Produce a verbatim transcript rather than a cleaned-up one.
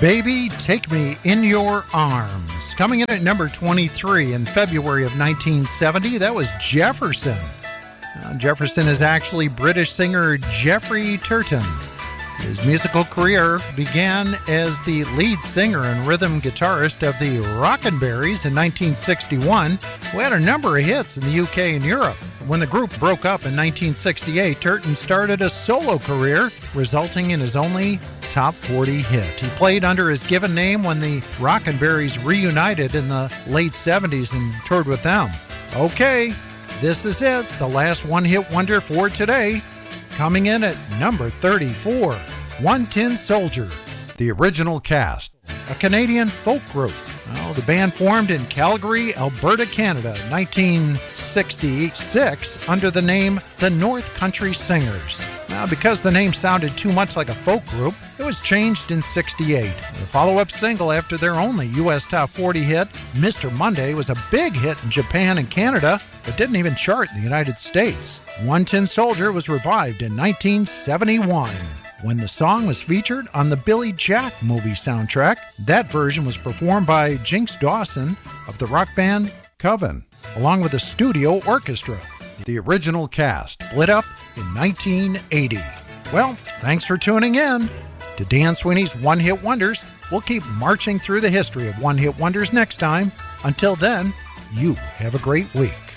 Baby, Take Me in Your Arms. Coming in at number twenty-three in February of nineteen seventy, that was Jefferson. Uh, Jefferson is actually British singer Geoffrey Turton. His musical career began as the lead singer and rhythm guitarist of the Rockenberries in nineteen sixty-one, who had a number of hits in the U K and Europe. When the group broke up in nineteen sixty-eight, Turton started a solo career, resulting in his only top forty hit. He played under his given name when the Rockenberries reunited in the late seventies and toured with them. Okay, this is it, the last one-hit wonder for today. Coming in at number thirty-four, One Tin Soldier, the original cast, a Canadian folk group. Well, the band formed in Calgary, Alberta, Canada, in nineteen sixty-six under the name the North Country Singers. Now, because the name sounded too much like a folk group, it was changed in sixty-eight. The follow-up single after their only U S Top forty hit, Mister Monday, was a big hit in Japan and Canada, but didn't even chart in the United States. One Tin Soldier was revived in nineteen seventy-one. When the song was featured on the Billy Jack movie soundtrack. That version was performed by Jinx Dawson of the rock band Coven, along with a studio orchestra. The original cast split up in nineteen eighty. Well, thanks for tuning in to Dan Sweeney's One Hit Wonders. We'll keep marching through the history of One Hit Wonders next time. Until then, you have a great week.